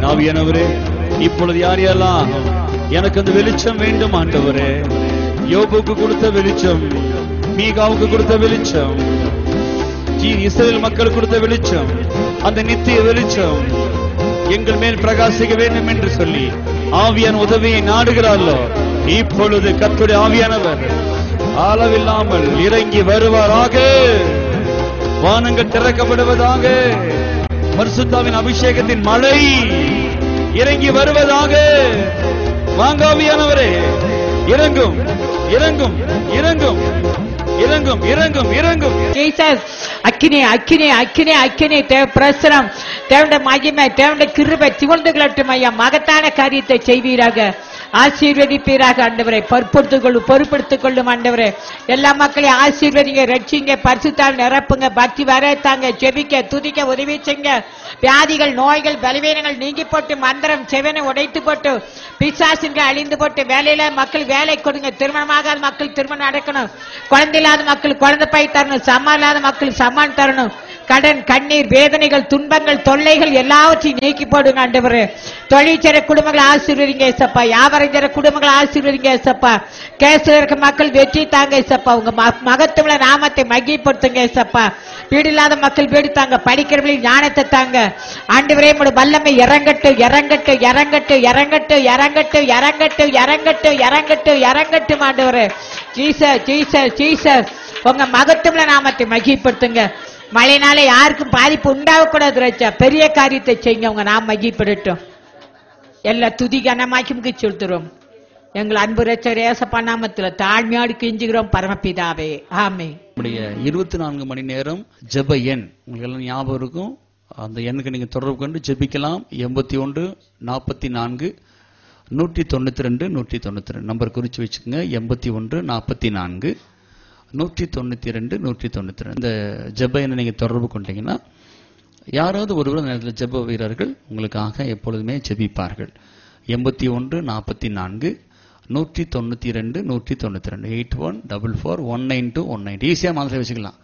ஆவியானவரே, இப்பொழுது யார் யாரெல்லாம் எனக்கு அந்த வெளிச்சம் வேண்டும் ஆண்டவரே, யோபுக்கு கொடுத்த வெளிச்சம், மீகாவுக்கு கொடுத்த வெளிச்சம், இஸ்ரவேல் மக்கள் கொடுத்த வெளிச்சம், அந்த நித்திய வெளிச்சம் எங்கள் மேல் பிரகாசிக்க வேண்டும் என்று சொல்லி ஆவியான உதவியை நாடுகிறாரோ, இப்பொழுது கர்த்தருடைய ஆவியானவர் அளவில்லாமல் இறங்கி வருவாராக. வானங்கள் திறக்கப்படுவதாக. பரிசுத்தாவின் அபிஷேகத்தின் மழை இறங்கி வருவதாக. வாங்க ஆவியானவரே, இறங்கும் இறங்கும் இறங்கும் இறங்கும் இறங்கும் இறங்கும். ஜீசஸ், அக்கினி அக்கினி அக்கினி அக்கினி, தேவ பிரசனம், தேவனுடைய மகிமை, தேவனுடைய கிருபை திகழ்ந்து கொள்ளட்டும் ஐயா. மகத்தான காரியத்தை செய்வீராக, ஆசீர்வதிப்பீராக ஆண்டவரே. பொறுப்படுத்திக் கொள்ளும் ஆண்டவரே. எல்லா மக்களையும் ஆசீர்வதிங்க, ரட்சிங்க, பரிசுத்தால் நிரப்புங்க, பக்தி வரத்தாங்க, ஜெபிக்க துதிக்க உதவி செய்யுங்க. வியாதிகள், நோய்கள், பலவீனங்கள் நீங்கி போட்டு, மந்திரம் செவனை உடைத்து போட்டு, பிசாசுகள் அழிந்து போட்டு, வேலையில மக்கள் வேலை கொடுங்க, திருமணமாகாத மக்கள் திருமணம் நடக்கணும், குழந்தை இல்லாத மக்கள் குழந்தை பை தரணும், சம்மான் இல்லாத மக்கள் சம்மான் தரணும், கடன், கண்ணீர், வேதனைகள், துன்பங்கள், தொல்லைகள் எல்லாவற்றையும் நீக்கி போடுங்க ஆண்டவரே. தொழிற்சர குடும்பங்களை ஆசீர்வதிங்க ஏசப்பா. வியாபாரம் செய்ற குடும்பங்களை ஆசீர்வதிங்க ஏசப்பா. கேஸ்ல இருக்க மக்கள் வெற்றி தாங்க ஏசப்பா. உங்க மகத்துவ நாமத்தை மகிமைப்படுத்துங்க ஏசப்பா. வீடு இல்லாத மக்கள் வீடு தாங்க, படிக்கிறவர்கள் ஞானத்தை தாங்க ஆண்டவரே. உங்களுடைய வல்லமை இறங்கட்டு இறங்கட்டு இறங்கட்டு இறங்கட்டு இறங்கட்டு இறங்கட்டு இறங்கட்டு இறங்கட்டு இறங்கட்டும் ஆண்டவரே. ஜீசஸ் ஜீசஸ் ஜீசஸ், உங்க மகத்துவ நாமத்தை மகிமைப்படுத்துங்க. மழைனால யாருக்கும் பாதிப்பு உண்டாகக்கூடாது ராஜா. பெரிய காரியத்தை செய்யுங்க, உங்க நாம் மகிமைப்படட்டும். எல்லா துதி கனமாக்கி சொல்கிறோம் எங்கள் அன்பு ரட்சகர் இயேசப்பா நாமத்துல தாழ்மையோடு கெஞ்சுகிறோம் பரமபிதாவே, ஆமென். 24 மணி நேரம் ஜெப எண் உங்களுக்கு எல்லாம் ஞாபகம் இருக்கும். அந்த எண்ணுக்கு நீங்க தொடர்பு கொண்டு ஜெபிக்கலாம். 81 44 192 192 நம்பர் குறிச்சு வச்சுக்கோங்க. 81 44 192 192 இந்த ஜெப எண்ணை நீங்க தொடர்பு கொண்டீங்கன்னா யாராவது ஒருவர் அந்த நேரத்தில் ஜெப வீரர்கள் உங்களுக்காக எப்பொழுதுமே ஜெபிப்பார்கள். 81 44 192 192 8144192192 ஈஸியா மாதிரி வச்சுக்கலாம்.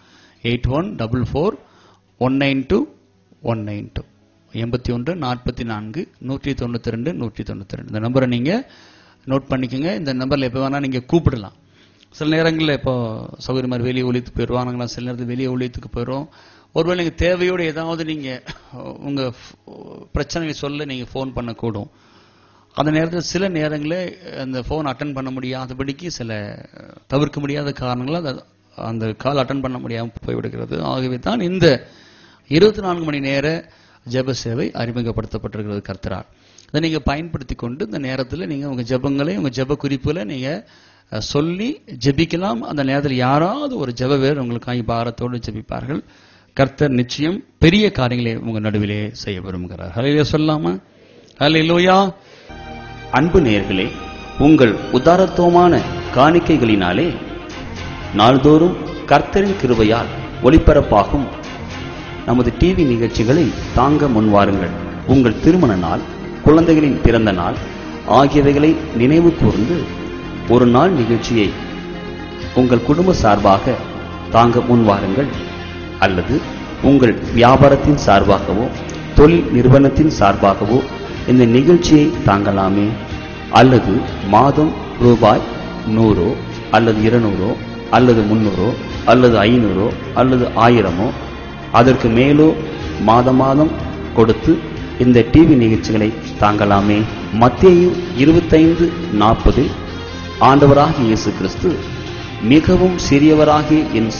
8144192192 81 44 192 192 இந்த நம்பரை நீங்க நோட் பண்ணிக்கோங்க. இந்த நம்பர்ல எப்ப வேணா நீங்க கூப்பிடலாம். சில நேரங்களில் இப்போ சௌகரிய மாதிரி வெளியே ஒழித்துக்கு போயிடுவானுங்களா, சில நேரத்தில் வெளியே ஒழித்துக்கு போயிடும். ஒருவேளை நீங்கள் தேவையோடு ஏதாவது நீங்கள் உங்கள் பிரச்சனைகளை சொல்ல நீங்கள் ஃபோன் பண்ணக்கூடும். அந்த நேரத்தில் சில நேரங்களில் அந்த ஃபோன் அட்டன் பண்ண முடியாதபடிக்கு சில தவிர்க்க முடியாத காரணங்களால் அந்த கால் அட்டன் பண்ண முடியாமல் போய்விடுகிறது. ஆகவே தான் இந்த 24 மணி நேர ஜெப சேவை அறிமுகப்படுத்தப்பட்டிருக்கிறது கர்த்தரால். இதை நீங்கள் பயன்படுத்தி கொண்டு இந்த நேரத்தில் நீங்கள் உங்கள் ஜெபங்களை உங்கள் ஜெப குறிப்புகளை நீங்கள் சொல்லி ஜெபிக்கலாம். அந்த நேரத்தில் யாராவது ஒரு ஜெப வீரர் உங்களுக்காக பாரத்தோடு ஜெபிப்பார்கள். கர்த்தர் நிச்சயம் பெரிய காரியங்களை உங்க நடுவிலே செய்ய விரும்புகிறார். ஹல்லேலூயா சொல்லாமா? ஹல்லேலூயா. அன்பு நேயர்களே, உங்கள் உதாரத்துவமான காணிக்கைகளினாலே நாள்தோறும் கர்த்தரின் கிருபையால் ஒளிபரப்பாகும் நமது டிவி நிகழ்ச்சிகளை தாங்க முன்வாருங்கள். உங்கள் திருமண நாள், குழந்தைகளின் பிறந்த நாள் ஆகியவைகளை நினைவு கூர்ந்து ஒரு நாள் நிகழ்ச்சியை உங்கள் குடும்ப சார்பாக தாங்க முன்வாருங்கள். அல்லது உங்கள் வியாபாரத்தின் சார்பாகவோ தொழில் நிறுவனத்தின் சார்பாகவோ இந்த நிகழ்ச்சியை தாங்கலாமே. அல்லது மாதம் ரூபாய் 100 அல்லது 200 அல்லது 300 அல்லது 500 அல்லது 1000 அதற்கு மேலோ மாதம் மாதம் கொடுத்து இந்த டிவி நிகழ்ச்சிகளை தாங்கலாமே. மத்தேயு 25:40 ஆண்டவராகிய இயேசு கிறிஸ்து மிகவும் சிறியவராகிய என்